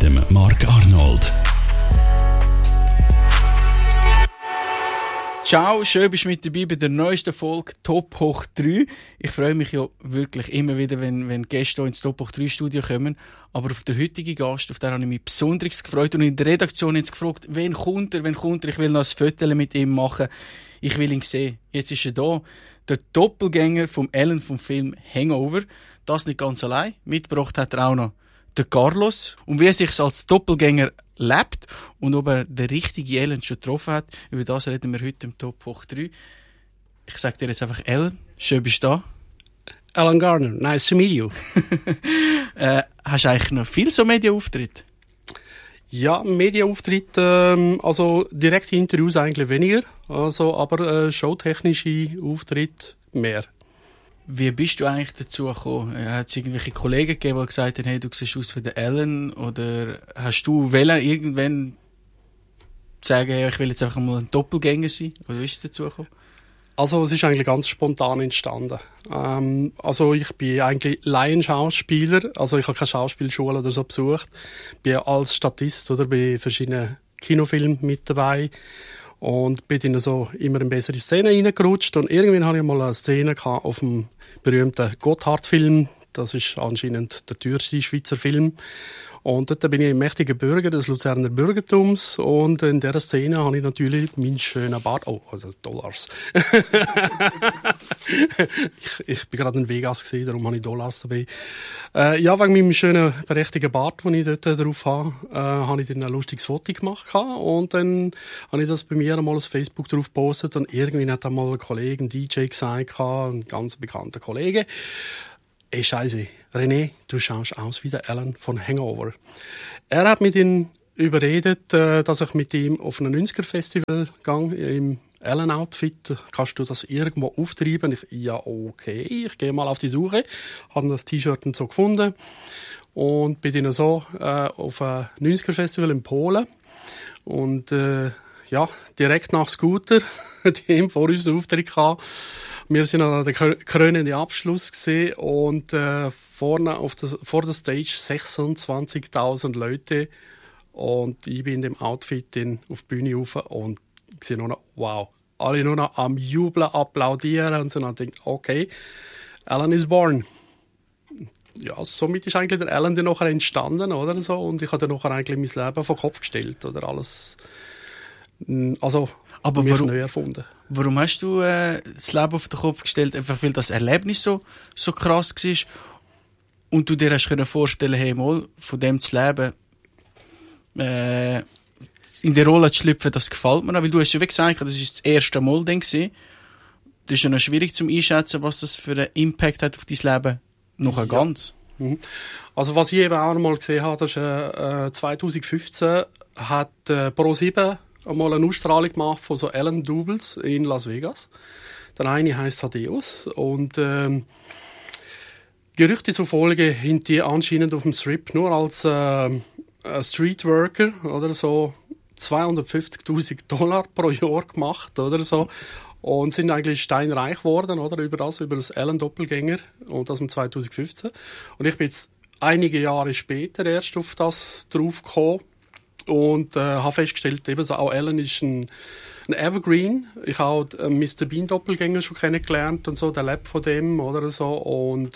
mit dem Marc Arnold. Ciao, schön bist du mit dabei bei der neuesten Folge Top hoch 3. Ich freue mich ja wirklich immer wieder, wenn Gäste ins Top hoch 3 Studio kommen. Aber auf der heutigen Gast, auf den habe ich mich besonders gefreut. Und in der Redaktion jetzt gefragt, wann kommt er? Ich will noch ein Foto mit ihm machen. Ich will ihn sehen. Jetzt ist er da. Der Doppelgänger vom Alan vom Film Hangover. Das nicht ganz allein. Mitgebracht hat er auch noch der Carlos. Und wie er sich als Doppelgänger lebt und ob er den richtigen Alan schon getroffen hat, über das reden wir heute im Top hoch 3. Ich sage dir jetzt einfach Alan, schön bist du da. Alan Garner, nice to meet you. Hast du eigentlich noch viel so Medienauftritte? Ja, Medienauftritte, also direkte Interviews eigentlich weniger, also, aber showtechnische Auftritte mehr. Wie bist du eigentlich dazu gekommen? Hat es irgendwelche Kollegen gegeben, die gesagt haben, hey, du siehst aus wie der Alan? Oder hast du irgendwann sagen, hey, ich will jetzt einfach mal ein Doppelgänger sein? Oder wie ist es dazu gekommen? Also es ist eigentlich ganz spontan entstanden. Also ich bin eigentlich Laienschauspieler, also ich habe keine Schauspielschule oder so besucht. Bin als Statist oder bei verschiedenen Kinofilmen mit dabei. Und bin dann so immer in bessere Szenen reingerutscht. Und irgendwann hatte ich mal eine Szene auf dem berühmten Gotthard-Film. Das ist anscheinend der teuerste Schweizer Film. Und dort bin ich ein mächtiger Bürger des Luzerner Bürgertums. Und in dieser Szene habe ich natürlich meinen schönen Bart. Oh, also Dollars. ich bin gerade in Vegas gewesen, darum habe ich Dollars dabei. Ja, wegen meinem schönen, prächtigen Bart, den ich dort drauf habe, habe ich dann ein lustiges Foto gemacht. Und dann habe ich das bei mir einmal auf Facebook drauf gepostet. Und irgendwann hat einmal ein Kollege, ein DJ gesagt, ein ganz bekannter Kollege, ey, Scheiße, René, du schaust aus wie der Alan von Hangover. Er hat mich dann überredet, dass ich mit ihm auf ein 90er-Festival gehe, im Alan-Outfit. Kannst du das irgendwo auftreiben? Ja, okay, ich gehe mal auf die Suche. Habe das T-Shirt und so gefunden. Und bin dann so auf ein 90er-Festival in Polen. Und ja, direkt nach Scooter, die haben vor uns einen Auftritt gehabt. Wir sind an der krönenden Abschluss gesehen und vorne vor der Stage 26.000 Leute und ich bin in dem Outfit auf die Bühne rauf und ich sehe nur noch, wow, alle nur noch am Jubeln, applaudieren und so dann denkt, okay, Alan is born. Ja, somit ist eigentlich der Alan dann nachher entstanden, oder so, und ich habe dann nachher eigentlich mein Leben vor den Kopf gestellt, oder alles, also aber mich neu erfunden. Warum hast du das Leben auf den Kopf gestellt? Einfach weil das Erlebnis so krass war und du dir hast können vorstellen, hey, mal von dem zu leben, in der Rolle zu schlüpfen, das gefällt mir auch. Weil du hast ja wie gesagt, das war das erste Mal dann gewesen. Das ist ja noch schwierig zu einschätzen, was das für einen Impact hat auf dein Leben. Noch ein ganz. Also was ich eben auch noch mal gesehen habe, das ist 2015 hat Pro7 einmal eine Ausstrahlung gemacht von so Alan Doubles in Las Vegas. Der eine heisst Hadeus und Gerüchte zufolge sind die anscheinend auf dem Strip nur als Streetworker oder so $250,000 pro Jahr gemacht oder so und sind eigentlich steinreich geworden oder über das Alan Doppelgänger und das im 2015 und ich bin jetzt einige Jahre später erst auf das drauf gekommen und habe festgestellt, eben so, auch Alan ist ein Evergreen. Ich habe auch Mr. Bean Doppelgänger schon kennengelernt und so, der lebt von dem oder so und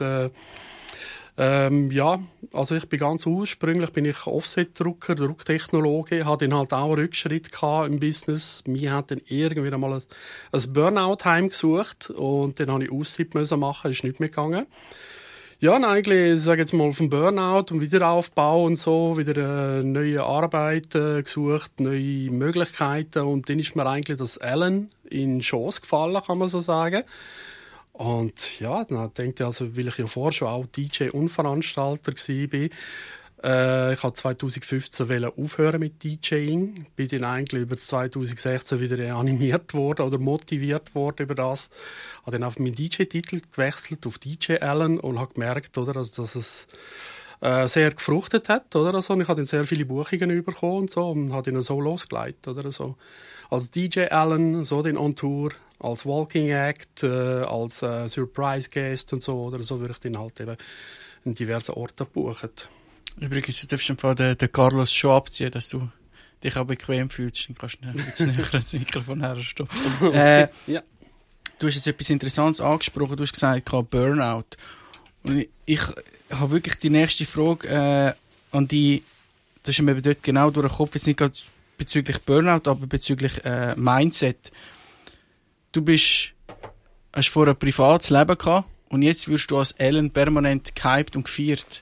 ja, also ich bin ganz ursprünglich bin ich Offset-Drucker, Drucktechnologe, hatte dann halt auch Rückschritt gehabt im Business. Mir hat dann irgendwie einmal ein Burnout heimgesucht und dann habe ich Auszeit müssen machen, ist nicht mehr gegangen. Ja, eigentlich, ich sage jetzt mal, vom Burnout und Wiederaufbau und so, wieder neue Arbeit gesucht, neue Möglichkeiten und dann ist mir eigentlich das Alan in den Schoss gefallen, kann man so sagen. Und ja, dann denke ich, also, weil ich ja vorher schon auch DJ und Veranstalter war, ich habe 2015 aufhören mit DJing, bin dann eigentlich über 2016 wieder animiert worden oder motiviert worden über das. Habe dann auf meinen DJ-Titel gewechselt auf DJ Alan und habe gemerkt, oder, also, dass es sehr gefruchtet hat, oder so. Und ich habe dann sehr viele Buchungen bekommen und so und habe dann so losgelegt, oder so. Als DJ Alan, so den on Tour, als Walking Act, als Surprise Guest und so, oder so würde ich dann halt eben in diversen Orten buchen. Übrigens, du darfst einfach den Carlos schon abziehen, dass du dich auch bequem fühlst. Dann kannst du ein bisschen näher ans Mikrofon herstehen. Ja. Du hast jetzt etwas Interessantes angesprochen. Du hast gesagt, Burnout. Und ich habe wirklich die nächste Frage an die, das ist mir dort genau durch den Kopf, jetzt nicht gerade bezüglich Burnout, aber bezüglich Mindset. Du hast vorher ein privates Leben gehabt und jetzt wirst du als Ellen permanent gehypt und gefeiert.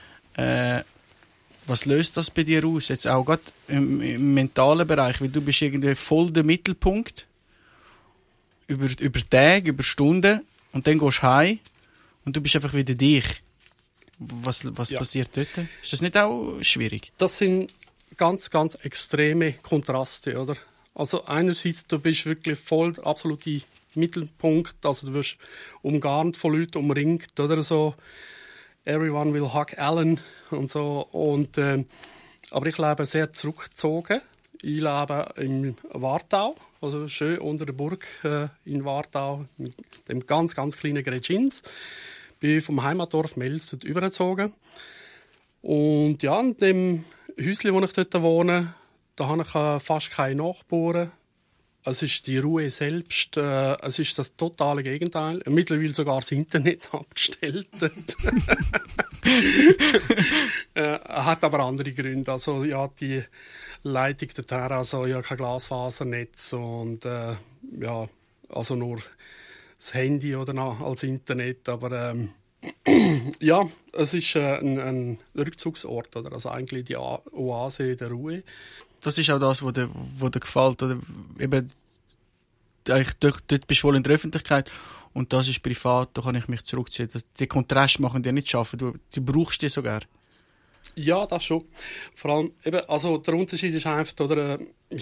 Was löst das bei dir aus? Jetzt auch gerade im mentalen Bereich, weil du bist irgendwie voll der Mittelpunkt über Tage, über Stunden und dann gehst du heim und du bist einfach wieder dich. Was passiert dort? Ist das nicht auch schwierig? Das sind ganz, ganz extreme Kontraste, oder? Also einerseits, du bist wirklich voll der absolute Mittelpunkt, also du wirst umgarnt von Leuten, umringt, oder so. Everyone will hug Alan und so. Und, aber ich lebe sehr zurückgezogen. Ich lebe im Wartau, also schön unter der Burg in Wartau, mit dem ganz, ganz kleinen Gretschins. Bin vom Heimatdorf Mels dort übergezogen. Und ja, in dem Häuschen, wo ich dort wohne, da habe ich fast keine Nachbarn. Es ist die Ruhe selbst, es ist das totale Gegenteil. Mittlerweile sogar das Internet abgestellt. Hat aber andere Gründe. Also ja, die Leitung dorthin, also ja, kein Glasfasernetz und ja, also nur das Handy oder noch als Internet. Aber ja, es ist ein Rückzugsort, oder? Also eigentlich die Oase der Ruhe. Das ist auch das, was dir gefällt, oder? Eben, dort bist du voll in der Öffentlichkeit und das ist privat, da kann ich mich zurückziehen. Den Kontrast machen die nicht schaffen, du brauchst die sogar. Ja, das schon. Vor allem, eben, also der Unterschied ist einfach, oder,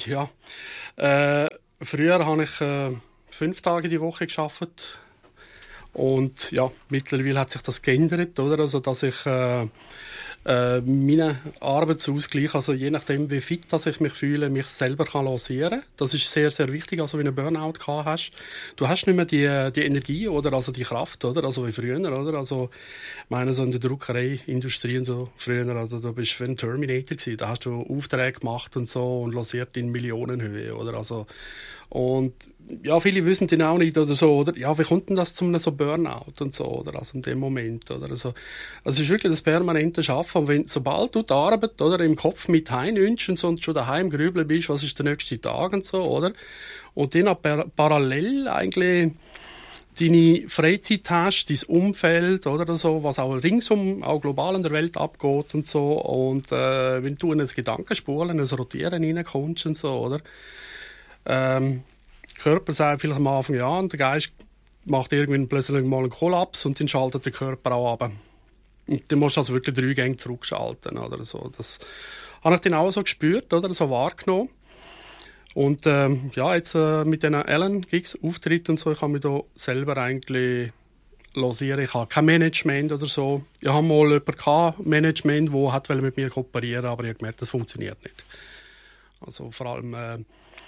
früher habe ich 5 Tage die Woche gearbeitet und ja, mittlerweile hat sich das geändert, oder? Also, dass ich meinen Arbeitsausgleich, also je nachdem, wie fit dass ich mich fühle, mich selber kann losieren. Das ist sehr, sehr wichtig, also wenn du einen Burnout gehabt hast. Du hast nicht mehr die Energie, oder, also die Kraft, oder, also wie früher, oder, also, ich meine, so in der Druckereiindustrie und so, früher, also, du bist wie ein Terminator gewesen, da hast du Aufträge gemacht und so und losiert in Millionenhöhe, oder, also, und ja, viele wissen den auch nicht oder so, oder? Ja, wie kommt denn das zu so Burnout und so, oder? Also in dem Moment, oder? Also es ist wirklich das permanente Schaffen. Und wenn, sobald du die Arbeit, oder, im Kopf mit heimnimmst und so und schon daheim grübeln bist, was ist der nächste Tag und so, oder? Und dann auch parallel eigentlich deine Freizeit hast, dein Umfeld, oder so, was auch ringsum, auch global in der Welt abgeht und so. Und wenn du in ein Gedankenspulen, ein Rotieren reinkommst und so, oder? Der Körper sagt vielleicht am Anfang ja und der Geist macht irgendwann plötzlich mal einen Kollaps und dann schaltet der Körper auch ab. Und dann musst du also wirklich 3 Gänge zurückschalten, oder so. Das habe ich dann auch so gespürt, oder so wahrgenommen. Und ja, jetzt mit diesen Ellen-Gigs, Auftritten und so, ich habe mich da selber eigentlich losieren. Ich habe kein Management oder so. Ich habe mal jemanden gehabt, Management, der mit mir kooperieren, aber ich habe gemerkt, das funktioniert nicht. Also vor allem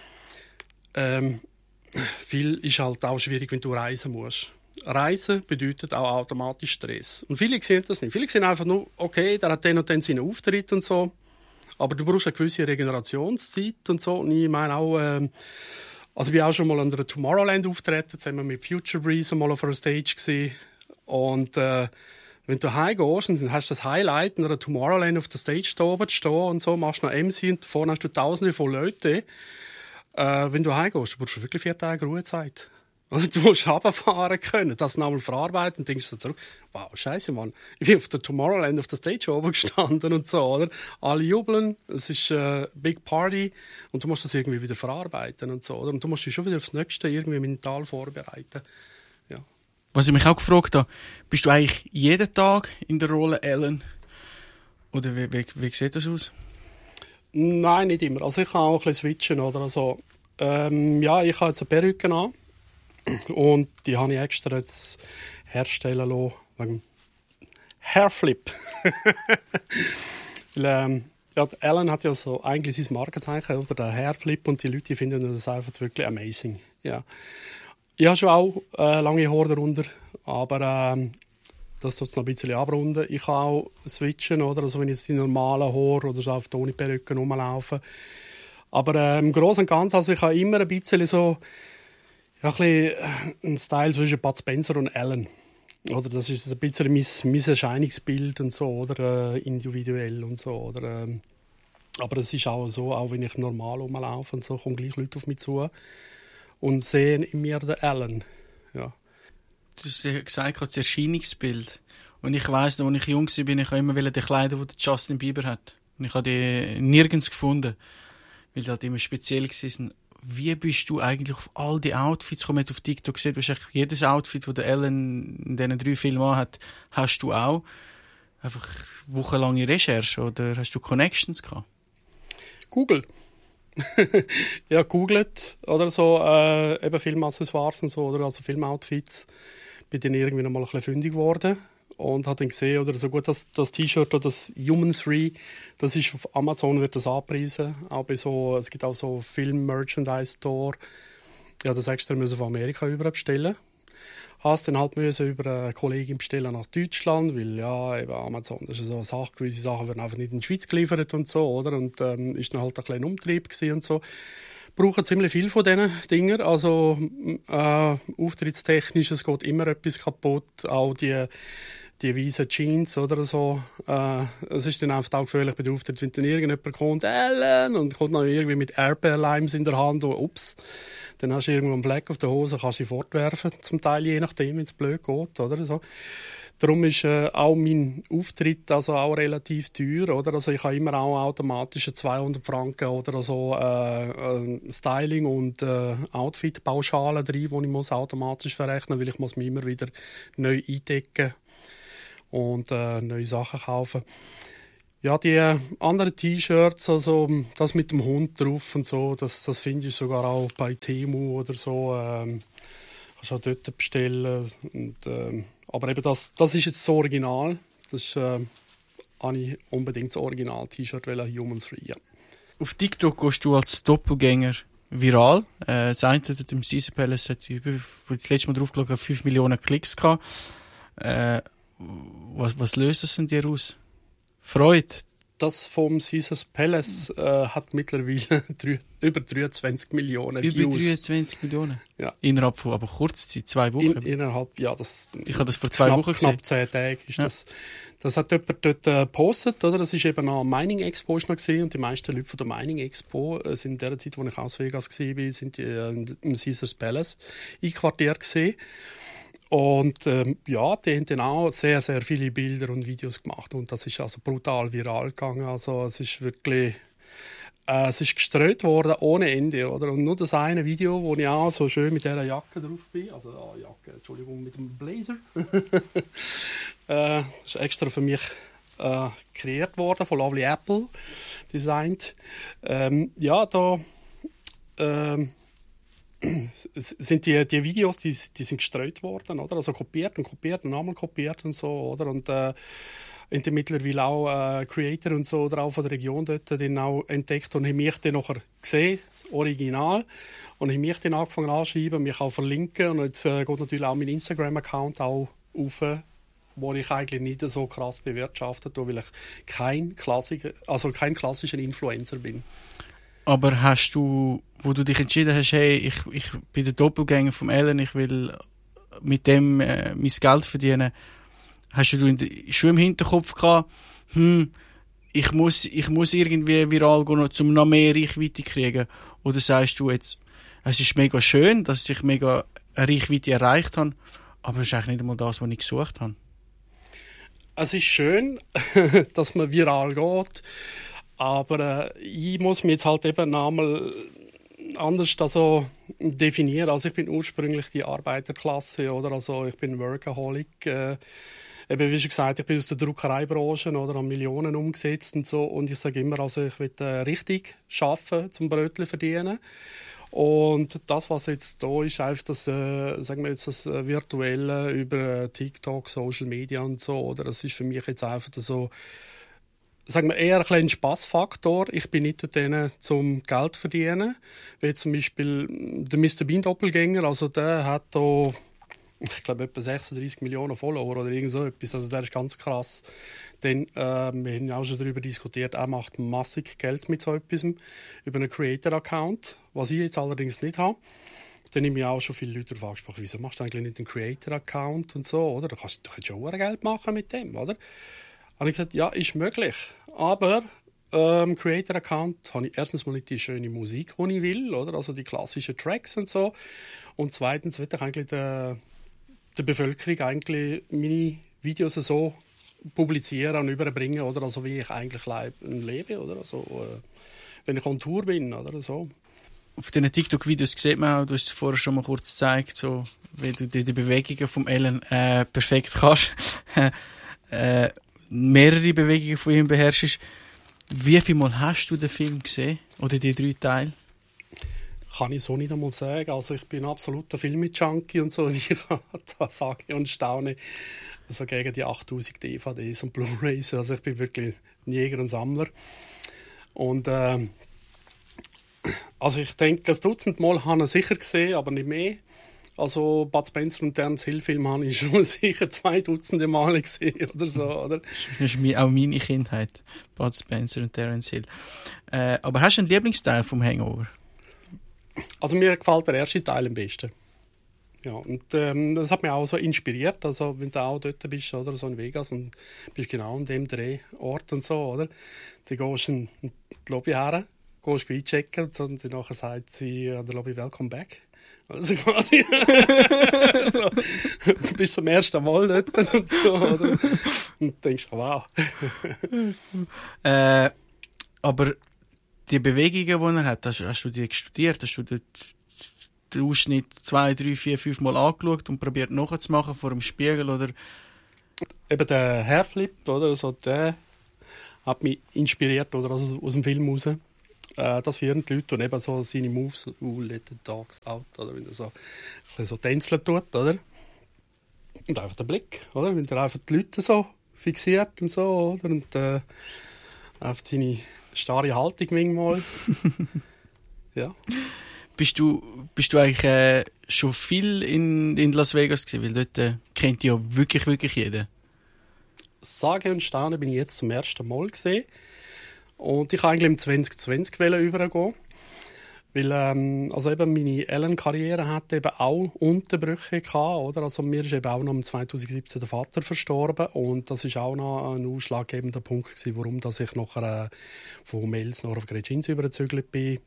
viel ist halt auch schwierig, wenn du reisen musst. Reisen bedeutet auch automatisch Stress. Und viele sehen das nicht. Viele sehen einfach nur, okay, der hat den und den seinen Auftritt und so. Aber du brauchst eine gewisse Regenerationszeit und so. Und ich meine auch, also ich bin auch schon mal an der Tomorrowland auftreten. Jetzt haben wir mit Future Breeze mal auf einer Stage gesehen. Und wenn du heimgehst und dann hast du das Highlight in einer Tomorrowland auf der Stage da oben stehen und so, machst noch MC und vorne hast du Tausende von Leuten. Wenn du heimgehst, brauchst du wirklich 4 Tage Ruhezeit. Und du musst runterfahren können, das nochmal verarbeiten und denkst du zurück, wow, scheiße, Mann. Ich bin auf der Tomorrowland auf der Stage oben gestanden und so, oder? Alle jubeln, es ist Big Party und du musst das irgendwie wieder verarbeiten und so, oder? Und du musst dich schon wieder aufs Nächste irgendwie mental vorbereiten. Ja. Was ich mich auch gefragt habe, bist du eigentlich jeden Tag in der Rolle Ellen? Oder wie sieht das aus? Nein, nicht immer. Also ich kann auch ein bisschen switchen, oder? Also, ja, ich habe jetzt eine Perücke an. Und die habe ich extra jetzt herstellen lassen, wegen Hairflip. Weil, ja, Alan hat ja so eigentlich sein Markenzeichen, oder der Hairflip, und die Leute finden das einfach wirklich amazing. Ja. Ich habe schon auch lange Haare darunter, aber Das tut es noch ein bisschen abrunden. Ich kann auch switchen, oder? Also wenn ich jetzt die normalen Haare oder so auf die ohne Perücke rumlaufe. Aber im Großen und Ganzen, also ich habe immer ein bisschen so ja, ein bisschen einen Style zwischen Bud Spencer und Allen. Oder das ist ein bisschen mein Erscheinungsbild und so, oder individuell und so, oder aber es ist auch so, auch wenn ich normal rumlaufe und so, kommen gleich Leute auf mich zu und sehen in mir den Allen. Ja. Du hast ja gesagt, das Erscheinungsbild. Und ich weiss noch, als ich jung war, bin ich immer die Kleider, die Justin Bieber hat. Und ich habe die nirgends gefunden, weil die halt immer speziell waren. Wie bist du eigentlich auf all die Outfits gekommen? Auf TikTok gesehen, du hast jedes Outfit, das der Ellen in diesen 3 Filmen hat, hast du auch. Einfach wochenlange Recherche oder hast du Connections gehabt? Google. Ja, googelt oder so, eben Filmaccessoires und so, oder also Filmoutfits. Bin dann irgendwie noch mal ein bisschen fündig geworden und habe dann gesehen, oder so gut, das T-Shirt oder das Human 3, das ist auf Amazon, wird das angepriesen. Auch bei so, es gibt auch so Film-Merchandise-Store. Ja, das extra müssen von Amerika über bestellen. Hast dann halt müssen über eine Kollegin bestellen nach Deutschland, weil ja, eben Amazon, das ist so eine Sache, gewisse Sachen werden einfach nicht in die Schweiz geliefert und so, oder? Und ist dann halt ein kleiner Umtrieb gewesen und so. Brauchen ziemlich viel von diesen Dingen, also auftrittstechnisch, es geht immer etwas kaputt, auch die weißen Jeans oder so. Es ist dann einfach auch gefährlich bei der Auftritt, wenn dann irgendjemand kommt, Ellen, und kommt noch irgendwie mit Erdbeerlimes in der Hand und ups. Dann hast du irgendwo einen Fleck auf der Hose, kannst du sie fortwerfen, zum Teil, je nachdem, wenn es blöd geht, oder so. Darum ist auch mein Auftritt also auch relativ teuer, oder? Also ich habe immer auch automatisch 200 Franken oder so Styling und Outfit-Pauschalen drin, die ich muss automatisch verrechnen, weil ich muss mich immer wieder neu eindecken und neue Sachen kaufen. Ja, die anderen T-Shirts, also das mit dem Hund drauf und so, das finde ich sogar auch bei Temu oder so. Kannst auch dort bestellen. Und, aber eben das ist jetzt das Original. Das ist habe ich unbedingt das Original-T-Shirt, Human 3, ja. Auf TikTok gehst du als Doppelgänger viral. Das eine im Caesar Palace hat das letzte Mal drauf geschaut, 5 Millionen Klicks gehabt. Was löst das in dir aus? Freude? Das vom Caesars Palace hat mittlerweile über 23 Millionen Views. Über 23 Millionen? Ja. Innerhalb von aber kurzer Zeit, 2 Wochen? Innerhalb, ja. Ich habe das vor 2 Wochen gesehen. Knapp 10 Tage ist das. Das hat jemand dort gepostet, oder? Das ist eben an Mining Expo gesehen und die meisten Leute von der Mining Expo sind in der Zeit, wo ich aus Vegas war, sind im Caesars Palace einquartiert gesehen. Und ja, die haben dann auch sehr, sehr viele Bilder und Videos gemacht und das ist also brutal viral gegangen. Also es ist wirklich, es ist gestreut worden ohne Ende, oder? Und nur das eine Video, wo ich auch so schön mit dieser Jacke drauf bin, also Jacke, Entschuldigung, mit dem Blazer, ist extra für mich kreiert worden, von Lovely Apple designt. Ja, da sind die Videos, die sind gestreut worden, oder? Also kopiert und nochmal kopiert und so, oder? Und sind mittlerweile auch Creator und so oder auch von der Region dort dann auch entdeckt und haben mich dann nachher gesehen, das Original, und haben mich dann angefangen anzuschreiben, mich auch verlinken und jetzt geht natürlich auch mein Instagram-Account auch auf, wo ich eigentlich nicht so krass bewirtschaftet habe, weil ich kein klassischer Influencer bin. Aber hast du, wo du dich entschieden hast, hey, ich bin der Doppelgänger vom Ellen, ich will mit dem mein Geld verdienen, hast du schon im Hinterkopf gehabt, ich muss irgendwie viral gehen, um noch mehr Reichweite zu kriegen? Oder sagst du jetzt, es ist mega schön, dass ich mega eine Reichweite erreicht habe, aber es ist eigentlich nicht einmal das, was ich gesucht habe? Es ist schön, dass man viral geht. Aber ich muss mich jetzt halt eben einmal anders definieren. Also ich bin ursprünglich die Arbeiterklasse, oder? Also ich bin Workaholic. Eben wie schon gesagt, ich bin aus der Druckereibranche, oder? Habe Millionen umgesetzt und so. Und ich sage immer, also ich will richtig arbeiten, zum Brötchen verdienen. Und das, was jetzt da ist, einfach das, sagen wir jetzt das Virtuelle über TikTok, Social Media und so, oder? Das ist für mich jetzt einfach so, sagen wir, eher ein kleiner Spassfaktor. Ich bin nicht dort zum Geld verdienen. Wie zum Beispiel der Mr. Bean Doppelgänger, also der hat da ich glaube, etwa 36 Millionen Follower oder irgend so etwas. Also der ist ganz krass. Denn wir haben auch schon darüber diskutiert, er macht massig Geld mit so etwas über einen Creator-Account, was ich jetzt allerdings nicht habe. Dann haben mich auch schon viele Leute darauf angesprochen, wieso machst du eigentlich nicht einen Creator-Account und so, oder? Du kannst schon Geld machen mit dem, oder? Habe ich gesagt, ja, ist möglich. Aber Creator-Account habe ich erstens mal nicht die schöne Musik, die ich will, oder? Also die klassischen Tracks und so. Und zweitens will ich eigentlich der Bevölkerung eigentlich meine Videos so publizieren und überbringen, oder? Also wie ich eigentlich lebe, oder? Also, wenn ich on Tour bin, oder so. Auf diesen TikTok-Videos sieht man auch, du hast es vorher schon mal kurz gezeigt, so, wie du die Bewegungen vom Ellen perfekt kannst. Mehrere Bewegungen von ihm beherrschst. Wie viel Mal hast du den Film gesehen? Oder die 3 Teile? Kann ich so nicht einmal sagen. Also ich bin absoluter Film-Junkie und so. Und ich da sage und staune. Also gegen die 8000 DVDs und Blu-rays. Also ich bin wirklich ein Jäger und Sammler. Und also ich denke, ein Dutzend Mal habe ich sicher gesehen, aber nicht mehr. Also Bud Spencer und Terence Hill Film habe ich schon sicher 2 Dutzende Male gesehen oder so, oder? Das ist auch meine Kindheit. Bud Spencer und Terence Hill. Aber hast du einen Lieblingsteil vom Hangover? Also mir gefällt der erste Teil am besten. Ja, und das hat mich auch so inspiriert. Also wenn du auch dort bist, oder so in Vegas und bist genau an dem Drehort und so, oder? Dann gehst du in die Lobby her, gehst einchecken und dann nachher sagt sie an der Lobby «Welcome back». Also quasi so, du bist zum ersten Mal dort und so, oder? Und denkst, wow. Aber die Bewegungen, die er hat, hast du die studiert? Hast du den Ausschnitt 2, 3, 4, 5 Mal angeschaut und probiert nachzumachen vor dem Spiegel? Oder? Eben der Hairflip, oder? Also der hat mich inspiriert, oder? Also aus dem Film raus. Das führen die Leute und eben so seine Moves, let the dogs out, oder wenn er so tänzeln tut, oder? Und einfach der Blick, oder? Wenn er einfach die Leute so fixiert und so, oder? Und einfach seine starre Haltung manchmal. Ja. Bist du eigentlich schon viel in Las Vegas gewesen? Weil dort kennt ja wirklich, wirklich jeder. Sage und staune bin ich jetzt zum ersten Mal gesehen. Und ich wollte eigentlich im 2020 übergehen. Weil also eben meine Ellen-Karriere hat eben auch Unterbrüche gehabt, oder? Also mir ist eben auch noch im 2017 der Vater verstorben und das ist auch noch ein ausschlaggebender Punkt gewesen, warum dass ich nachher von Mels nach auf Gretschins übergezügelt bin.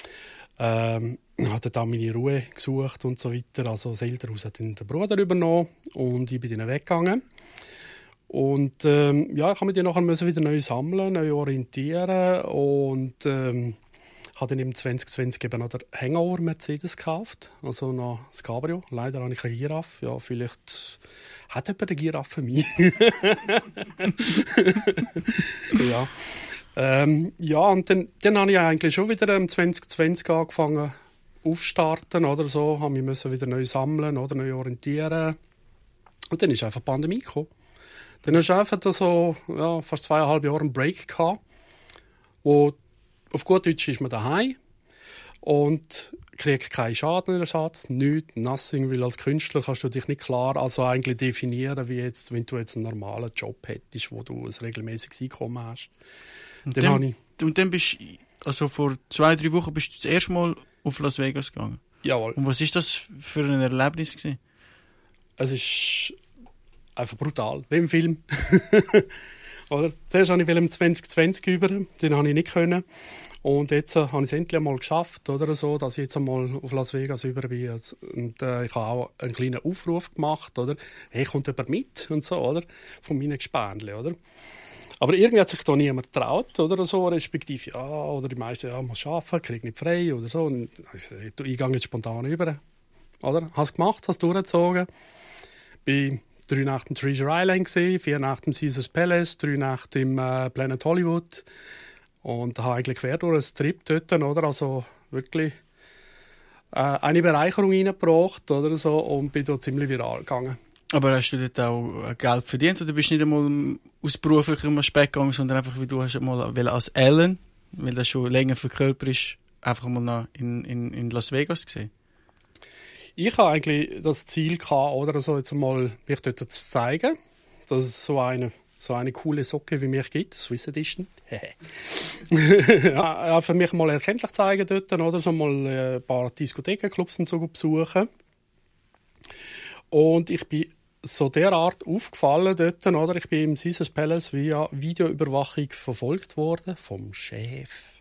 Hatte dann meine Ruhe gesucht und so weiter. Also das Elternhaus hat den Bruder übernommen und ich bin dann weggegangen. Und ja, ich habe mich dann nachher wieder neu sammeln, neu orientieren und habe dann im 2020 eben noch den Hangover Mercedes gekauft, also noch das Cabrio. Leider habe ich keine Giraffe. Ja, vielleicht hat jemand eine Giraffe für mich. Ja. Ja, und dann habe ich eigentlich schon wieder im 2020 angefangen aufstarten oder so, habe mich wieder neu sammeln oder neu orientieren. Und dann ist einfach die Pandemie gekommen. Dann hast du einfach so, ja, fast 2,5 Jahre einen Break gehabt, wo auf gut Deutsch ist man daheim und kriegt keinen Schadenersatz, nichts, nothing, weil als Künstler kannst du dich nicht klar also eigentlich definieren, wie jetzt, wenn du jetzt einen normalen Job hättest, wo du ein regelmäßiges Einkommen hast. Und dann bist du, also vor 2-3 Wochen bist du das erste Mal auf Las Vegas gegangen? Jawohl. Und was ist das für ein Erlebnis gewesen? Es ist einfach brutal, wie im Film. Oder? Zuerst wollte ich im 2020 über, den habe ich nicht können. Und jetzt habe ich es endlich einmal geschafft, oder so, dass ich jetzt einmal auf Las Vegas über bin. Und ich habe auch einen kleinen Aufruf gemacht, oder? Hey, kommt jemand mit? Und so, oder? Von meinen Gespänchen, oder? Aber irgendwie hat sich da niemand getraut, oder so, respektive, ja, oder die meisten, ja, muss arbeiten, krieg nicht frei, oder so. Und ich gehe jetzt spontan über, oder? Hast gemacht, hast durchgezogen. Bin 3 Nächte im Treasure Island gesehen, 4 Nächte im Caesars Palace, 3 Nächte im Planet Hollywood. Und habe eigentlich quer durch einen Trip dort, oder? Also wirklich eine Bereicherung reingebracht, oder so, und bin dort ziemlich viral gegangen. Aber hast du dort auch Geld verdient oder bist du nicht einmal aus beruflichem Aspekt gegangen, sondern einfach, wie du hast mal als Ellen, weil das schon länger verkörpert ist, einfach mal in Las Vegas gesehen? Ich habe eigentlich das Ziel gehabt, oder so jetzt mal mich dort zu zeigen, dass es so eine coole Socke wie mich gibt, Swiss Edition. Ja, für mich mal erkenntlich zeigen dort, oder so mal ein paar Diskothekenclubs und so besuchen. Und ich bin so derart aufgefallen dort, oder? Ich bin im Caesars Palace via Videoüberwachung verfolgt worden vom Chef.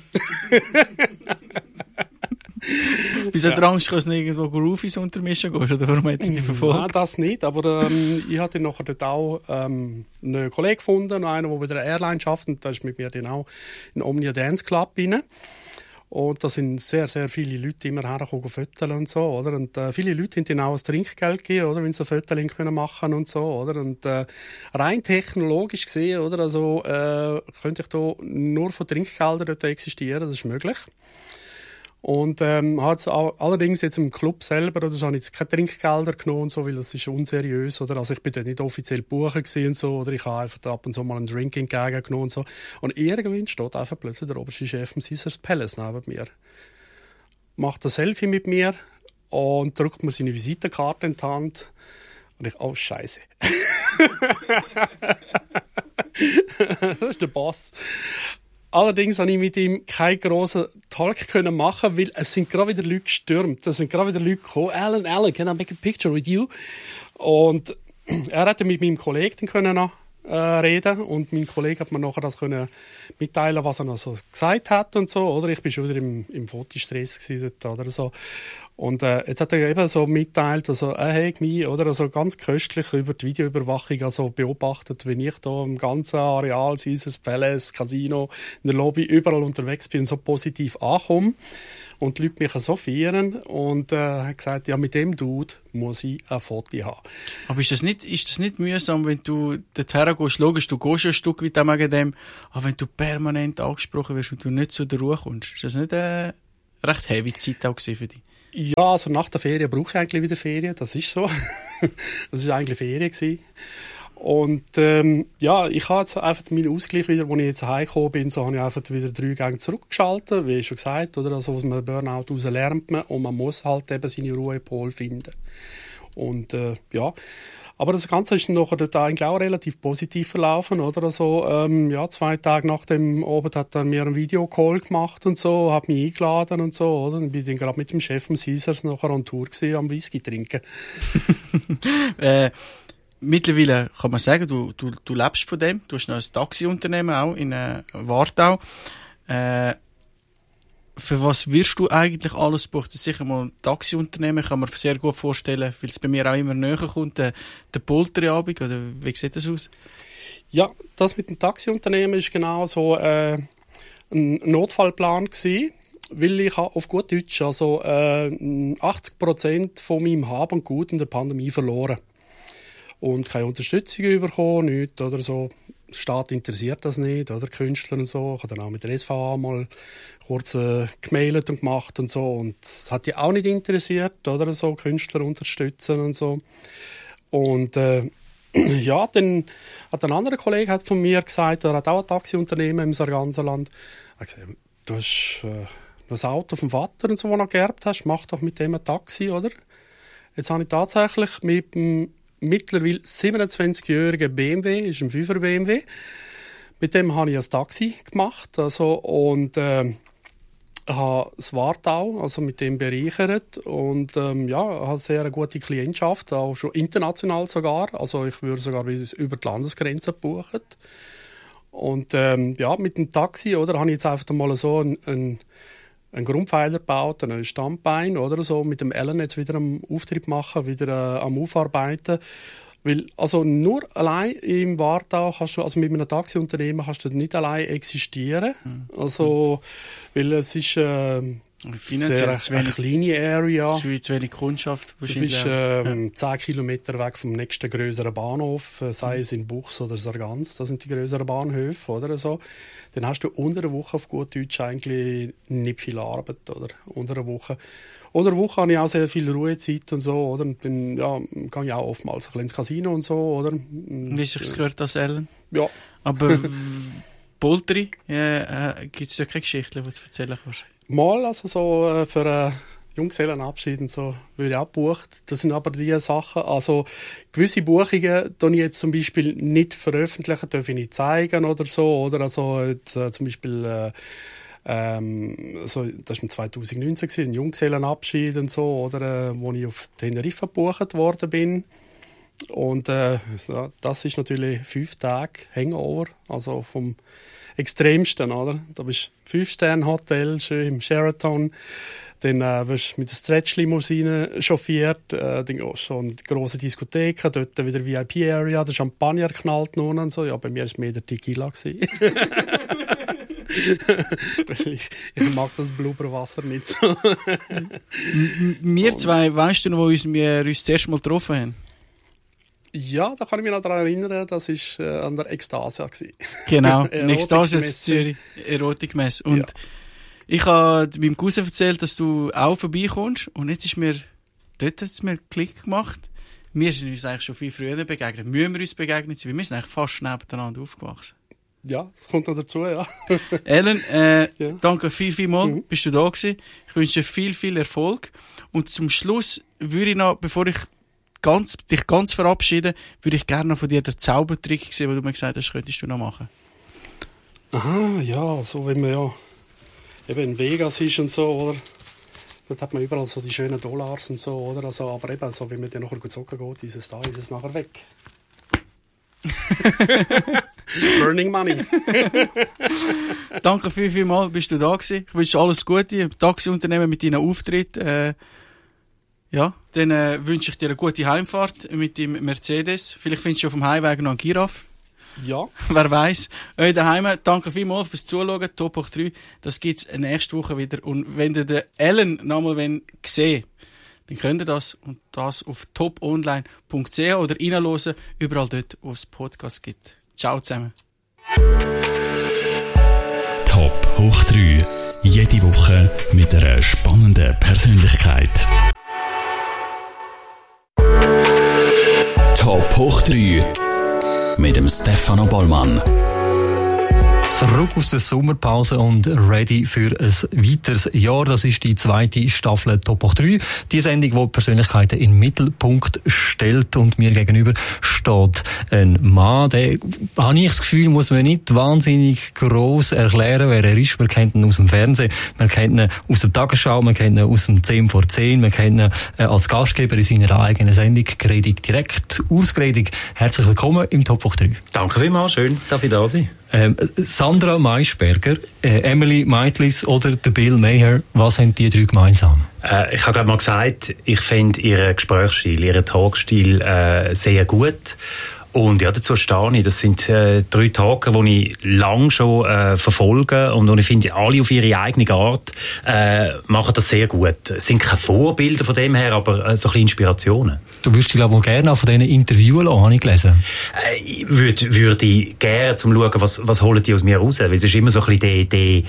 Wieso hat er Angst, dass du irgendwo Groovies untermischen gehst? Oder warum hätte ich dich verfolgt? Nein, das nicht, aber ich hatte nachher dort auch einen Kollegen gefunden, einen, der bei der Airline arbeitet, und der ist mit mir dann auch in Omnia Dance Club rein. Und da sind sehr, sehr viele Leute immer hergekommen, fotografieren und so, oder? Und viele Leute haben dann auch ein Trinkgeld gegeben, oder? Wenn sie ein Foto machen können und so, oder? Und rein technologisch gesehen, oder? Also könnte ich da nur von Trinkgeldern dort existieren, das ist möglich. Und hat allerdings jetzt im Club selber, oder so, habe ich jetzt keine Trinkgelder genommen und so, weil das ist unseriös, oder? Also ich bin dort nicht offiziell buchen gewesen und so, oder ich habe einfach ab und zu mal einen Drink entgegengenommen und so. Und irgendwann steht einfach plötzlich der oberste Chef vom Caesars Palace neben mir. Macht ein Selfie mit mir und drückt mir seine Visitenkarte in die Hand. Und ich, oh Scheiße. Das ist der Boss. Allerdings habe ich mit ihm keinen grossen Talk können machen, weil es sind gerade wieder Leute gestürmt. Es sind gerade wieder Leute gekommen. Alan, can I make a picture with you? Und er hätte mit meinem Kollegen können reden und mein Kollege hat mir nachher das können mitteilen, was er noch so gesagt hat und so, oder? Ich bin schon wieder im Fotostress gewesen dort, oder so. Und jetzt hat er eben so mitteilt, also er hat mich, oder, also ganz köstlich über die Videoüberwachung also beobachtet, wenn ich da im ganzen Areal, Caesars Palace, Casino, in der Lobby, überall unterwegs bin, so positiv ankomme und die Leute mich so feiern und hat gesagt, ja, mit dem Dude muss ich ein Foto haben. Aber ist das nicht mühsam, wenn du dorthin gehst? Logisch, du gehst ein Stück weit wegen dem, aber wenn du permanent angesprochen wirst und du nicht zu der Ruhe kommst, ist das nicht eine recht heavy Zeit auch für dich? Ja, also nach der Ferien brauche ich eigentlich wieder Ferien, das ist so. Das ist eigentlich Ferien gewesen. Und ja, ich habe jetzt einfach meinen Ausgleich wieder, als ich jetzt heimgekommen bin, so habe ich einfach wieder 3 Gänge zurückgeschaltet, wie schon gesagt, oder? Also aus einem Burnout raus lernt man und man muss halt eben seine Ruhepol finden. Und ja, aber das Ganze ist nachher dort eigentlich auch relativ positiv verlaufen, oder? Also, ja, 2 Tage nach dem Abend hat er mir einen Videocall gemacht und so, hat mich eingeladen und so, oder? Und bin dann gerade mit dem Chef vom Caesars nachher an Tour gewesen, am Whisky trinken. Mittlerweile kann man sagen, du lebst von dem. Du hast noch ein Taxiunternehmen auch in Wartau. Für was wirst du eigentlich alles buchen? Sicher mal ein Taxiunternehmen, kann man sehr gut vorstellen, weil es bei mir auch immer näher kommt, der Polterabend, oder wie sieht das aus? Ja, das mit dem Taxiunternehmen ist genau so ein Notfallplan gewesen, weil ich auf gut Deutsch also 80% von meinem Hab und Gut in der Pandemie verloren. Und keine Unterstützung bekommen, nichts oder so. Der Staat interessiert das nicht, oder Künstler und so. Ich habe dann auch mit der SVA mal kurz gemailt und gemacht und so. Und es hat die auch nicht interessiert, oder so, Künstler unterstützen und so. Und ja, dann hat ein anderer Kollege von mir gesagt, er hat auch ein Taxiunternehmen im Sarganserland. Er hat gesagt, du hast das Auto vom Vater und so, das du noch geerbt hast, mach doch mit dem ein Taxi, oder? Jetzt habe ich tatsächlich mit dem mittlerweile 27-jährigen BMW, ist ein 5er BMW. Mit dem habe ich ein Taxi gemacht, also, und habe das Wartau, also mit dem bereichert und ja, habe sehr eine gute Klientschaft, auch schon international sogar, also ich würde sogar über die Landesgrenze buchen. Und ja, mit dem Taxi, oder, habe ich jetzt einfach mal so einen Grundpfeiler gebaut, ein Standbein, oder so, mit dem Ellen jetzt wieder am Auftrieb machen, wieder am Aufarbeiten. Weil, also nur allein im Wartau kannst du, also mit einem Taxiunternehmen kannst du nicht allein existieren. Also, weil es ist finanziell eine kleine Area. Zu wenig Kundschaft wahrscheinlich. Du bist 10 Kilometer weg vom nächsten grösseren Bahnhof, sei es in Buchs oder Sargans, das sind die grösseren Bahnhöfe, oder so. Dann hast du unter der Woche auf gut Deutsch eigentlich nicht viel Arbeit, oder? Unter der Woche. Unter der Woche habe ich auch sehr viel Ruhezeit und so, oder? Und dann, ja, kann ich auch oftmals ein bisschen ins Casino und so, oder? Wie ich es gehört als Ellen? Ja. Aber Polteri, gibt es ja keine Geschichte, die du erzählen kannst? Mal, also so für Junggesellenabschied und so würde ich auch gebucht. Das sind aber die Sachen, also gewisse Buchungen, die ich jetzt zum Beispiel nicht veröffentlichen, darf ich nicht zeigen oder so, oder also zum Beispiel so, das war 2019 ein Junggesellenabschied und so, oder wo ich auf Teneriffa gebucht worden bin. Und das ist natürlich 5 Tage Hangover, also vom Extremsten, oder? Da bist du 5-Sterne-Hotel, schön im Sheraton, dann wirst du mit der Stretch-Limousine chauffiert, dann gehst du schon in die grosse Diskothek, dort wieder VIP-Area, der Champagner knallt nun und so. Ja, bei mir war es mehr der Tequila. Ich mag das Blubberwasser nicht so. Wir zwei, weißt du noch, wo wir uns das erste Mal getroffen haben? Ja, da kann ich mich noch daran erinnern, das war an der Ekstasia. Genau, Ekstasia in Zürich, Erotikmesse. Und ich habe meinem Cousin erzählt, dass du auch vorbeikommst. Und jetzt ist mir, dort hat es mir Klick gemacht. Wir sind uns eigentlich schon viel früher begegnet. Müssen wir uns begegnet sein? Wir sind eigentlich fast nebeneinander aufgewachsen. Ja, das kommt noch dazu, ja. Ellen, danke vielmals, bist du da gewesen. Ich wünsche dir viel Erfolg. Und zum Schluss würde ich noch, bevor ich dich ganz verabschieden, würde ich gerne noch von dir den Zaubertrick sehen, den du mir gesagt hast, könntest du noch machen. Aha, ja, so wenn man ja eben in Vegas ist und so, oder? Dort hat man überall so die schönen Dollars und so, oder? Also, aber eben, so, wenn man dann nachher gut zocken geht, ist es nachher weg. Burning Money. Danke vielmals, bist du da gewesen. Ich wünsche dir alles Gute im Taxiunternehmen mit deinem Auftritt. Ja, dann wünsche ich dir eine gute Heimfahrt mit dem Mercedes. Vielleicht findest du auf dem Heimweg noch einen Giraffe. Ja. Wer weiß. Euch daheim, danke vielmals fürs Zuschauen. Top hoch 3. Das gibt's nächste Woche wieder. Und wenn ihr den Ellen nochmal sehen, dann könnt ihr das und das auf toponline.ch oder reinhören, überall dort, wo es Podcasts gibt. Ciao zusammen. Top hoch 3. Jede Woche mit einer spannenden Persönlichkeit. Top hoch 3 mit dem Stefano Bollmann. Zurück aus der Sommerpause und ready für ein weiteres Jahr. Das ist die 2. Staffel Top hoch 3. Die Sendung, die Persönlichkeiten in den Mittelpunkt stellt. Und mir gegenüber steht ein Mann, der, habe ich das Gefühl, muss man nicht wahnsinnig gross erklären, wer er ist. Man kennt ihn aus dem Fernsehen, man kennt ihn aus der Tagesschau, man kennt ihn aus dem 10 vor 10, man kennt ihn als Gastgeber in seiner eigenen Sendung «Gredig direkt». Urs Gredig, herzlich willkommen im Top hoch 3. Danke vielmals, schön, darf ich da sein. Sandra Maischberger, Emily Meitlis oder der Bill Maher, was haben die 3 gemeinsam? Ich habe gerade mal gesagt, ich finde ihren Gesprächsstil, ihren Talkstil sehr gut. Und ja, dazu stehe ich. Das sind 3 Talker, die ich lange schon verfolge und ich finde, alle auf ihre eigene Art machen das sehr gut. Es sind keine Vorbilder von dem her, aber so ein bisschen Inspirationen. Du würdest dich, glaube ich, gerne auch von denen interviewen lassen, habe ich gelesen. Ich würde gerne zum schauen, was holen die aus mir raus. Weil es ist immer so ein bisschen die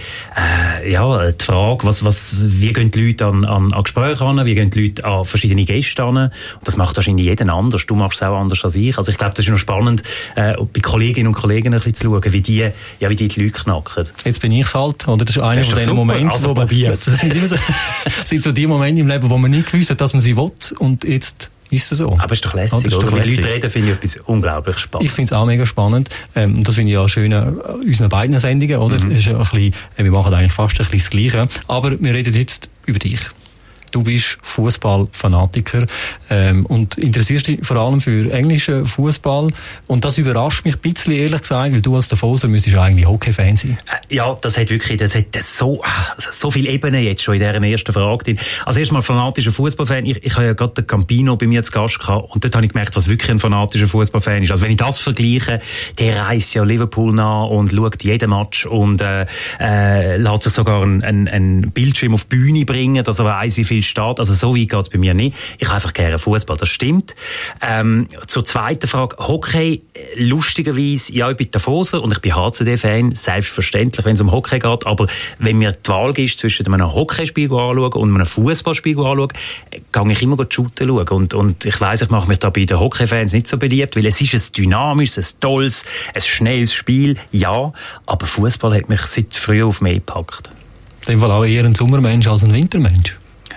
Frage, wie gehen die Leute an Gespräche an, wie gehen die Leute an verschiedene Gäste an. Und das macht wahrscheinlich jeder anders. Du machst es auch anders als ich. Also ich glaube, das ist noch spannend, bei Kolleginnen und Kollegen ein bisschen zu schauen, wie die Leute knacken. Jetzt bin ich halt, oder? Das ist einer von diesen Momenten, also das sind so die Momente im Leben, wo man nicht gewusst hat, dass man sie will, und jetzt ist es so. Aber es ist doch lässig, oder? Wenn die Leute reden, finde ich etwas unglaublich spannend. Ich finde es auch mega spannend. Das finde ich auch schön an unseren beiden Sendungen, oder? Das ist ein bisschen, wir machen eigentlich fast ein bisschen das Gleiche. Aber wir reden jetzt über dich. Du bist Fußballfanatiker und interessierst dich vor allem für englischen Fußball. Und das überrascht mich ein bisschen, ehrlich gesagt, weil du als Davoser müsstest eigentlich Hockey-Fan sein. Ja, das hat so viele Ebenen jetzt schon in dieser ersten Frage drin. Also erstmal fanatischer Fußballfan. Ich habe ja gerade den Campino bei mir zu Gast gehabt und dort habe ich gemerkt, was wirklich ein fanatischer Fußballfan ist. Also wenn ich das vergleiche, der reist ja Liverpool nach und schaut jeden Match und lässt sich sogar einen Bildschirm auf die Bühne bringen, dass er weiss, wie viel steht. Also so weit geht es bei mir nicht. Ich habe einfach gerne Fußball, das stimmt. Zur zweiten Frage. Hockey, lustigerweise, ja, ich bin Davoser und ich bin HCD-Fan, selbstverständlich, wenn es um Hockey geht, aber wenn mir die Wahl ist zwischen einem Hockeyspiel anschauen und einem Fußballspiel anschauen, gehe ich immer shooten schauen. Und ich weiss, ich mache mich da bei den Hockey-Fans nicht so beliebt, weil es ist ein dynamisches, ein tolles, ein schnelles Spiel, ja, aber Fußball hat mich seit früh auf mehr gepackt. In dem Fall auch eher ein Sommermensch als ein Wintermensch.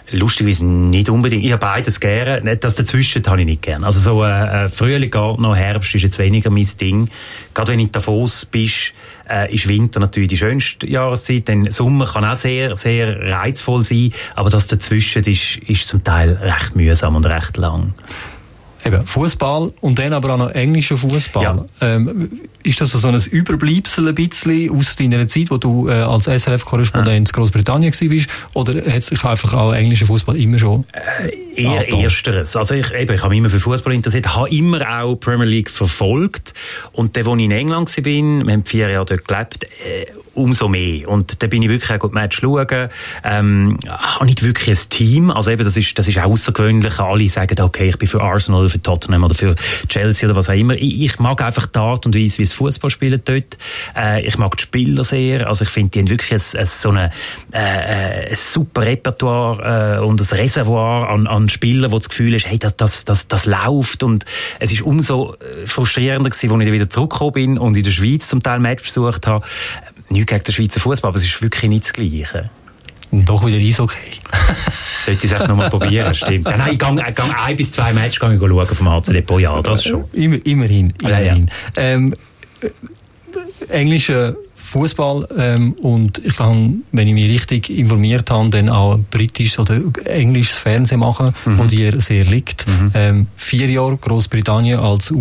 Lustigerweise nicht unbedingt. Ich habe beides gerne. Das dazwischen habe ich nicht gerne. Also so Frühling geht noch, Herbst ist jetzt weniger mein Ding. Gerade wenn du in Davos bist, ist Winter natürlich die schönste Jahreszeit. Denn Sommer kann auch sehr, sehr reizvoll sein. Aber das dazwischen ist zum Teil recht mühsam und recht lang. Eben, Fußball und dann aber auch noch englischer Fußball. Ja. Ist das so ein Überbleibsel ein bisschen aus deiner Zeit, wo du als SRF-Korrespondent in Großbritannien warst? Oder hat sich einfach auch englischer Fußball immer schon eher Ersteres. Also ich habe mich immer für Fußball interessiert, habe immer auch Premier League verfolgt. Und dann, als ich in England war, wir haben 4 Jahre dort gelebt, umso mehr. Und da bin ich wirklich auch Match schauen. Habe nicht wirklich ein Team. Also eben, das ist auch außergewöhnlich. Alle sagen, okay, ich bin für Arsenal oder für Tottenham oder für Chelsea oder was auch immer. Ich mag einfach die Art und Weise, wie es Fußball spielen dort. Ich mag die Spieler sehr. Also ich finde, die haben wirklich ein super Repertoire und ein Reservoir an Spielern, wo das Gefühl ist, hey, das läuft. Und es ist umso frustrierender gewesen, als ich wieder zurückgekommen bin und in der Schweiz zum Teil Match besucht habe. Nicht gegen den Schweizer Fußball, aber es ist wirklich nicht das Gleiche. Und doch wieder Eishockey. Sollte ich es echt noch mal probieren, stimmt. Nein, ich gehe 1 bis 2 Matches schauen vom HC Depot, ja, das schon. Immerhin. Ja. Englischer Fußball und ich kann, wenn ich mich richtig informiert habe, dann auch britisches oder englisches Fernsehen machen, wo dir sehr liegt. 4 Jahre Großbritannien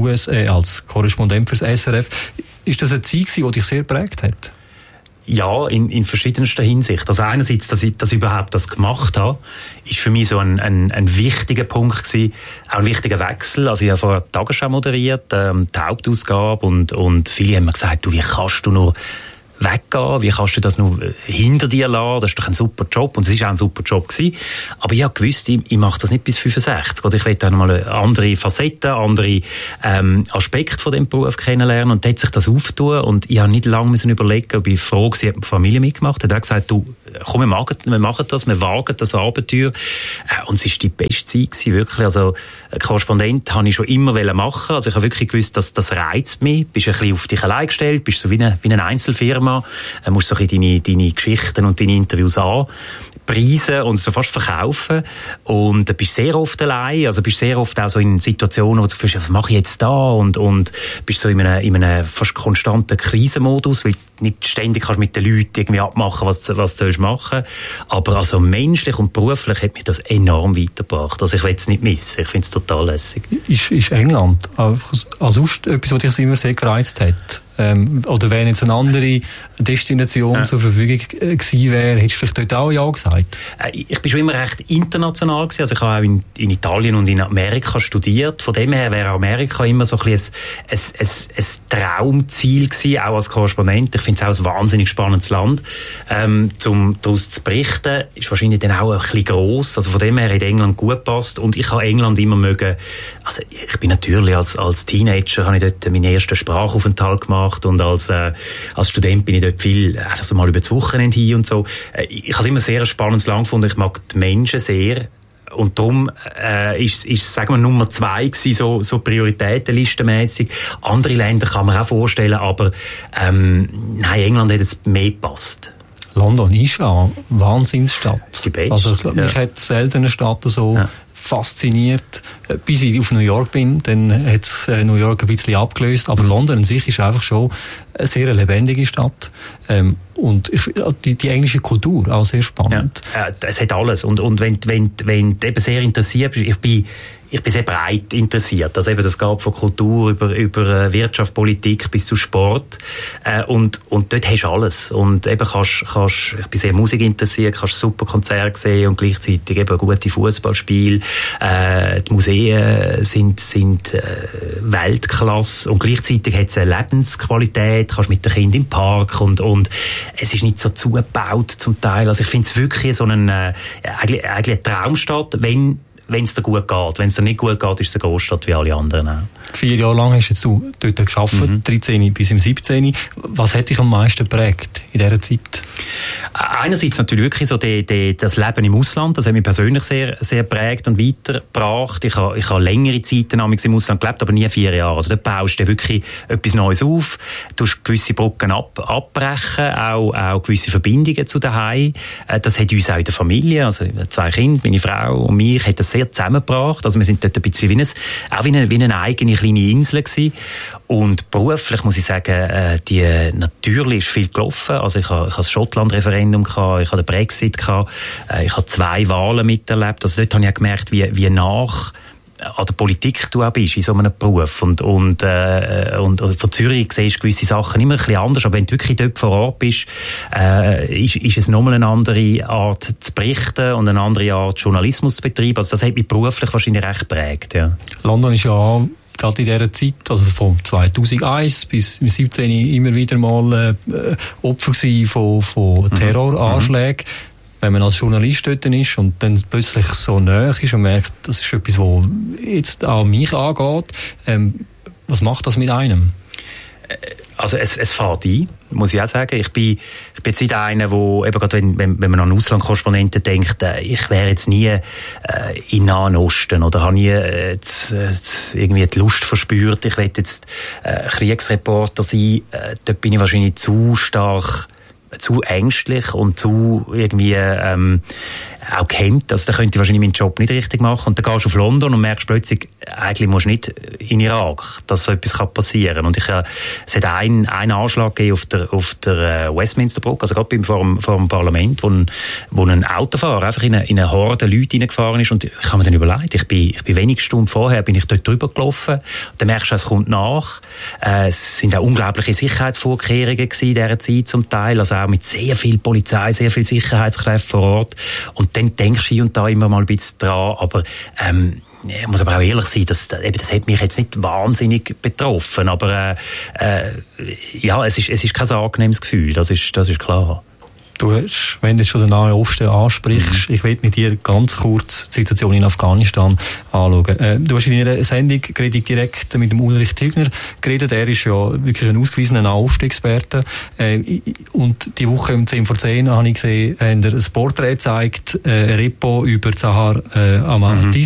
als Korrespondent fürs SRF. Ist das eine Zeit, die dich sehr geprägt hat? Ja, in verschiedenster Hinsicht. Also einerseits, dass ich überhaupt das gemacht habe, ist für mich so ein wichtiger Punkt gewesen, auch ein wichtiger Wechsel. Also ich habe vorher die Tagesschau moderiert, die Hauptausgabe und viele haben mir gesagt, wie kannst du nur weggehen, wie kannst du das nur hinter dir lassen, das ist doch ein super Job und es war auch ein super Job gewesen. Aber ich habe gewusst, ich mache das nicht bis 65 oder ich will auch noch mal andere Facetten, andere Aspekte von dem Beruf kennenlernen und da hat sich das aufgetan und ich habe nicht lange müssen überlegen, ob ich froh war, ob die Familie mitgemacht hat. Er hat gesagt, du, komm, wir machen das, wir wagen das Abenteuer und es war die beste Zeit gewesen, wirklich. Also Korrespondent habe ich schon immer machen. Also ich habe wirklich gewusst, dass das reizt mich. Bist ein bisschen auf dich allein gestellt, bist so wie eine Einzelfirma, musst so ein bisschen deine Geschichten und deine Interviews anpreisen und so fast verkaufen. Und du bist sehr oft allein, also bist sehr oft auch so in Situationen, wo du fühlst, was mache ich jetzt da? Und bist so in einem fast konstanten Krisenmodus, weil du nicht ständig kannst mit den Leuten irgendwie abmachen, was du sollst machen. Aber also menschlich und beruflich hat mich das enorm weitergebracht. Also ich will es nicht missen. Ich finde es total lässig. Ist England also etwas, was dich immer sehr gereizt hat? Oder wenn jetzt eine andere Destination zur Verfügung gewesen wäre, hättest du vielleicht dort auch ja gesagt? Ich bin schon immer recht international gewesen. Also ich habe auch in Italien und in Amerika studiert. Von dem her wäre Amerika immer so ein bisschen ein Traumziel gewesen, auch als Korrespondent. Ich finde es auch ein wahnsinnig spannendes Land. Um daraus zu berichten, ist wahrscheinlich dann auch ein bisschen gross. Also von dem her hat England gut gepasst. Und ich habe England immer mögen. Also ich bin natürlich als Teenager habe ich dort meinen ersten Sprachaufenthalt gemacht. Und als Student bin ich dort viel einfach so mal über das Wochenende hin und so. Ich habe es immer sehr ein spannendes Land gefunden. Ich mag die Menschen sehr. Und darum ist sagen wir, Nummer 2 gewesen, so prioritätenlistenmässig. Andere Länder kann man auch vorstellen, aber nein, England hat es mehr gepasst. London ist ja eine Wahnsinnsstadt. Die beste. Also mich hat selten eine Stadt so fasziniert. Bis ich auf New York bin, dann hat es New York ein bisschen abgelöst. Aber London an sich ist einfach schon eine sehr lebendige Stadt. Und die englische Kultur auch sehr spannend. Ja, es hat alles. Und wenn du eben sehr interessiert bist, ich bin sehr breit interessiert. Also eben, das geht von Kultur über Wirtschaft, Politik bis zu Sport. Und dort hast du alles. Und eben ich bin sehr musikinteressiert, kannst super Konzerte sehen und gleichzeitig eben gute Fußballspiele. Die Museen sind Weltklasse und gleichzeitig hat es eine Lebensqualität, kannst mit den Kindern im Park und es ist nicht so zugebaut zum Teil. Also ich finde es wirklich so eigentlich eine Traumstadt, wenn es dir gut geht. Wenn es dir nicht gut geht, ist es eine Großstadt wie alle anderen auch. 4 Jahre lang hast du dort gearbeitet, 13 bis im 17. Was hat dich am meisten geprägt in dieser Zeit? Einerseits natürlich wirklich so das Leben im Ausland, das hat mich persönlich sehr, sehr geprägt und weitergebracht. Ich habe längere Zeiten im Ausland gelebt, aber nie 4 Jahre. Also da baust du wirklich etwas Neues auf, du hast gewisse Brücken abbrechen, auch gewisse Verbindungen zu daheim. Das hat uns auch in der Familie, also 2 Kinder, meine Frau und mich, hat das sehr zusammengebracht. Also wir sind dort ein bisschen wie eine eigene kleine Insel gewesen. Und beruflich muss ich sagen, natürlich ist viel gelaufen. Also ich habe das Schottland-Referendum gehabt, ich habe den Brexit gehabt, ich habe 2 Wahlen miterlebt. Also dort habe ich auch gemerkt, wie nach an der Politik du auch bist in so einem Beruf. Und von Zürich siehst du gewisse Sachen immer ein bisschen anders, aber wenn du wirklich dort vor Ort bist, ist es nochmal eine andere Art zu berichten und eine andere Art Journalismus zu betreiben. Also das hat mich beruflich wahrscheinlich recht geprägt. Ja. London ist ja gerade in dieser Zeit, also von 2001 bis 2017 immer wieder mal Opfer von Terroranschlägen. Wenn man als Journalist dort ist und dann plötzlich so nahe ist und merkt, das ist etwas, was jetzt auch mich angeht, was macht das mit einem? Also es fährt ein, muss ich auch sagen. Ich bin jetzt nicht einer, wo eben gerade wenn man an Auslandkorrespondenten denkt, ich wäre jetzt nie in Nahen Osten oder habe nie irgendwie die Lust verspürt, ich will jetzt Kriegsreporter sein. Dort bin ich wahrscheinlich zu stark, zu ängstlich und zu irgendwie auch gehemmt. Also da könnte ich wahrscheinlich meinen Job nicht richtig machen. Und dann gehst du auf London und merkst plötzlich, eigentlich musst du nicht in Irak, dass so etwas passieren kann. Und es hat einen Anschlag gegeben auf der Westminster-Brücke, also gerade vor dem Parlament, wo ein Autofahrer einfach in eine Horde Leute reingefahren ist. Und ich habe mir dann überlegt, ich bin wenige Stunden vorher bin ich dort drüber gelaufen. Dann merkst du, es kommt nach. Es sind auch unglaubliche Sicherheitsvorkehrungen gewesen in dieser Zeit zum Teil, also auch mit sehr viel Polizei, sehr viel Sicherheitskräften vor Ort. Und dann denkst du hier und da immer mal ein bisschen dran, aber ich muss aber auch ehrlich sein, das hat mich jetzt nicht wahnsinnig betroffen, aber ja, es ist kein angenehmes Gefühl, das ist klar. Du hast, wenn du schon den Nahen Osten ansprichst, ich will mit dir ganz kurz die Situation in Afghanistan anschauen. Du hast in einer Sendung direkt mit dem Ulrich Tilgner geredet. Er ist ja wirklich ein ausgewiesener Nahen Osten-Experte. Und die Woche um 10 vor 10 habe ich gesehen, haben ein Porträt gezeigt, ein Repo über Zahar Ahmadi.